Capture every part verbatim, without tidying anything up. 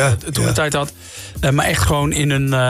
ja, toen ja. de tijd had. Uh, maar echt gewoon in een... Uh,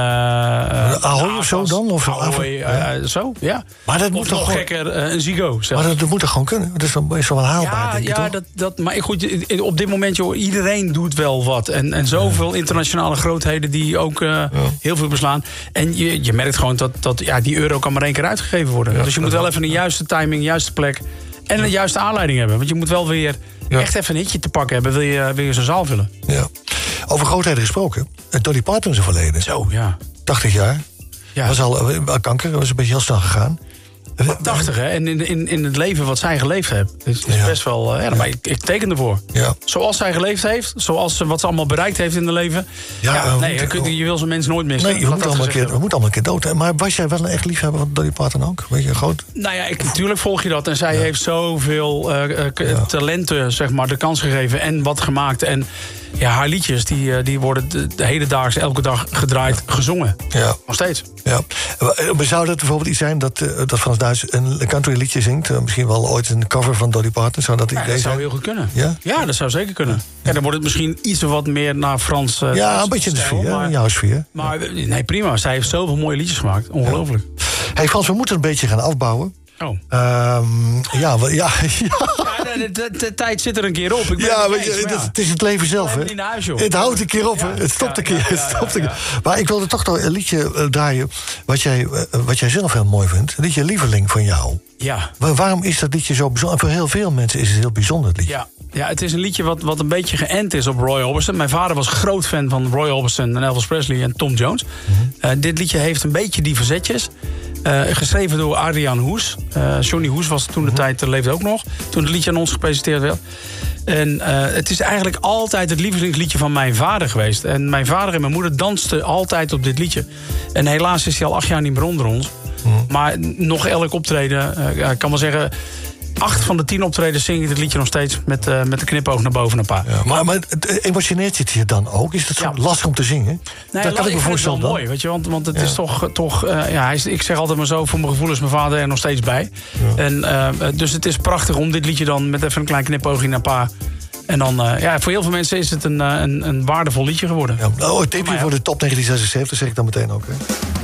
Ahoy of zo dan? Of Ahoy, uh, ja. zo, ja. Maar dat of moet nog toch gekker, uh, een Ziggo. Maar dat, dat moet toch gewoon kunnen? Dat is dan is wel haalbaar, ja, denk ik, ja, toch? dat, dat, maar goed, op dit moment, joh, iedereen doet wel wat. En, en zoveel internationale grootheden die ook uh, ja. heel veel beslaan. En je, je merkt gewoon dat, dat ja, die euro kan maar één keer uitgegeven worden. Ja, dus je moet wel even een juiste timing, juiste plek en een juiste aanleiding hebben. Want je moet wel weer ja. echt even een hitje te pakken hebben. Wil je, wil je zo'n zaal vullen. Ja. Over grootheden gesproken. Dolly Parton is verleden. Zo, ja. tachtig jaar. Ja. Was al uh, kanker, was een beetje heel snel gegaan. tachtig, hè? En in, in, in het leven wat zij geleefd heeft, is, is ja. best wel... Uh, ja, maar ik, ik teken ervoor. Ja. Zoals zij geleefd heeft, zoals ze, wat ze allemaal bereikt heeft in het leven. Ja, ja, nee, je, je, je wil zo'n mens nooit missen. Nee, we moeten allemaal, keer, we moeten allemaal een keer dood. Maar was jij wel een echt liefhebber van Dolly Parton ook? Weet je, groot? Nou ja, ik, natuurlijk volg je dat. En zij ja. heeft zoveel uh, uh, ja. talenten, zeg maar, de kans gegeven en wat gemaakt. En ja, haar liedjes, die, die worden de, de hedendaags elke dag gedraaid, ja. gezongen. Ja. Nog steeds. Ja. Zou dat bijvoorbeeld iets zijn dat, dat Frans Duits een country liedje zingt? Misschien wel ooit een cover van Dolly Parton? Zou dat, ja, dat zou heel goed kunnen. Ja? Ja, dat zou zeker kunnen. Ja, dan wordt het misschien iets wat meer naar Frans uh, ja, een beetje de sfeer, maar, jouw sfeer. Maar nee, prima. Zij heeft zoveel mooie liedjes gemaakt. Ongelooflijk. Ja. Hey Frans, we moeten een beetje gaan afbouwen. Oh. Um, ja, we, ja, ja. ja de, de, de tijd zit er een keer op. Ik ben ja, het, eens, het, ja, het is het leven zelf, hè? Niet naar huis, joh. Het houdt een keer op, ja, hè? Het stopt ja, een keer. Ja, ja, het stopt ja, ja, ja. Een keer. Maar ik wilde toch nog een liedje uh, draaien wat jij, uh, wat jij zelf heel mooi vindt. Een liedje Lieveling van jou. Ja. Waar, waarom is dat liedje zo bijzonder? Voor heel veel mensen is het heel bijzonder, het liedje. Ja. Ja, het is een liedje wat, wat een beetje geënt is op Roy Orbison. Mijn vader was groot fan van Roy Orbison en Elvis Presley en Tom Jones. Mm-hmm. Uh, dit liedje heeft een beetje die verzetjes. Uh, geschreven door Adriaan Hoes. Uh, Johnny Hoes was toen de mm-hmm. tijd, leefde ook nog. Toen het liedje aan ons gepresenteerd werd. En uh, het is eigenlijk altijd het lievelingsliedje van mijn vader geweest. En mijn vader en mijn moeder dansten altijd op dit liedje. En helaas is hij al acht jaar niet meer onder ons. Mm-hmm. Maar nog elk optreden, uh, ik kan wel zeggen... Acht van de tien optredens zing ik het liedje nog steeds met, uh, met de knipoog naar boven een paar. Ja, maar, maar emotioneert het je dan ook? Is het zo ja. lastig om te zingen? Nee, dat kan ik me voorstellen. Het wel mooi, weet je, want, want het ja. is toch... toch uh, ja, hij is, ik zeg altijd maar zo, voor mijn gevoel is mijn vader er nog steeds bij. Ja. En, uh, dus het is prachtig om dit liedje dan met even een klein knipoogje naar een paar... En dan, uh, ja, voor heel veel mensen is het een, een, een waardevol liedje geworden. Ja, oh, het tapeje voor de top negentien zesenzeventig zeg ik dan meteen ook, hè?